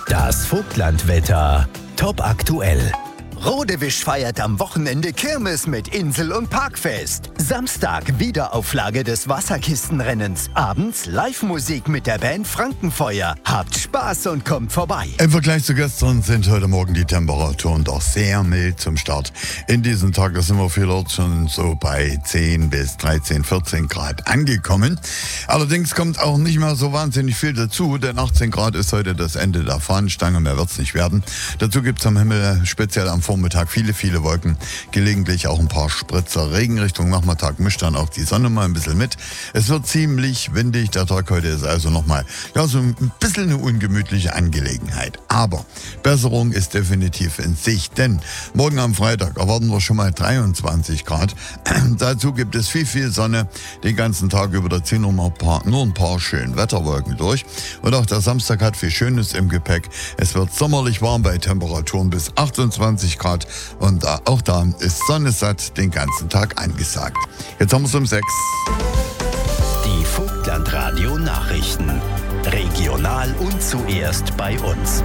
Das Vogtlandwetter. Top aktuell. Rodewisch feiert am Wochenende Kirmes mit Insel- und Parkfest. Samstag Wiederauflage des Wasserkistenrennens. Abends Live-Musik mit der Band Frankenfeuer. Habt Spaß und kommt vorbei. Im Vergleich zu gestern sind heute Morgen die Temperaturen doch sehr mild zum Start. In diesen Tagen sind wir vielerorts schon so bei 10 bis 13, 14 Grad angekommen. Allerdings kommt auch nicht mehr so wahnsinnig viel dazu, denn 18 Grad ist heute das Ende der Fahnenstange, mehr wird es nicht werden. Dazu gibt es am Himmel speziell am Vormittag viele Wolken, gelegentlich auch ein paar Spritzer. Regen Richtung Nachmittag mischt dann auch die Sonne mal ein bisschen mit. Es wird ziemlich windig, der Tag heute ist also nochmal so ein bisschen eine ungemütliche Angelegenheit. Aber Besserung ist definitiv in Sicht, denn morgen am Freitag erwarten wir schon mal 23 Grad. Dazu gibt es viel Sonne den ganzen Tag über, da ziehen nur ein paar schöne Wetterwolken durch. Und auch der Samstag hat viel Schönes im Gepäck. Es wird sommerlich warm bei Temperaturen bis 28 Grad und auch da ist Sonne satt den ganzen Tag angesagt. Jetzt haben wir es um 6. Die Vogtlandradio Nachrichten. Regional und zuerst bei uns.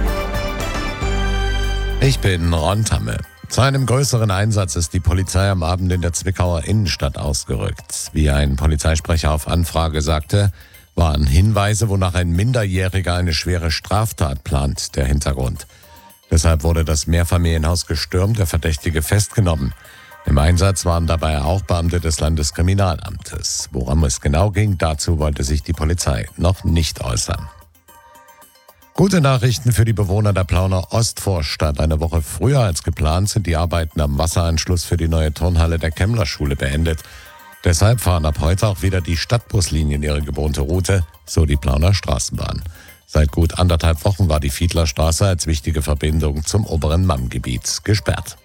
Ich bin Ron Tamme. Zu einem größeren Einsatz ist die Polizei am Abend in der Zwickauer Innenstadt ausgerückt. Wie ein Polizeisprecher auf Anfrage sagte, waren Hinweise, wonach ein Minderjähriger eine schwere Straftat plant, der Hintergrund. Deshalb wurde das Mehrfamilienhaus gestürmt, der Verdächtige festgenommen. Im Einsatz waren dabei auch Beamte des Landeskriminalamtes. Worum es genau ging, dazu wollte sich die Polizei noch nicht äußern. Gute Nachrichten für die Bewohner der Plauner Ostvorstadt. Eine Woche früher als geplant sind die Arbeiten am Wasseranschluss für die neue Turnhalle der Kemmler-Schule beendet. Deshalb fahren ab heute auch wieder die Stadtbuslinien ihre gewohnte Route, so die Plauner Straßenbahn. Seit gut 1,5 Wochen war die Fiedlerstraße als wichtige Verbindung zum oberen Mammgebiet gesperrt.